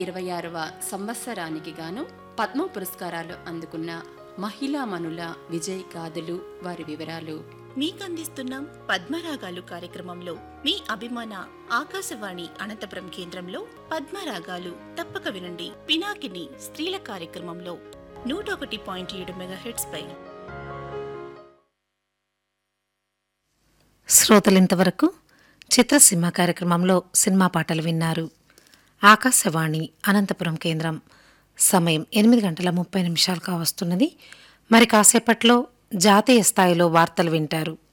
26వ సంవత్సరానికి గాను పద్మ పురస్కారాలు అందుకున్న మహిళామణుల విజయ్ గాథలు, వారి వివరాలు మీకందిస్తున్నాం పద్మరాగాలు కార్యక్రమంలో. మీ అభిమాన ఆకాశవాణి అనంతపురం కేంద్రంలో పద్మరాగాలు తప్పక వినండి. పినాకిని స్త్రీల కార్యక్రమంలో 101.7 మెగాహెర్ట్జ్ పై. శ్రోతలింతవరకు చిత్రసీమ కార్యక్రమంలో సినిమా పాటలు విన్నారు. ఆకాశవాణి అనంతపురం కేంద్రం. సమయం 8:30 కావస్తున్నది. మరి కాసేపట్లో జాతీయ స్థాయిలో వార్తలు వింటారు.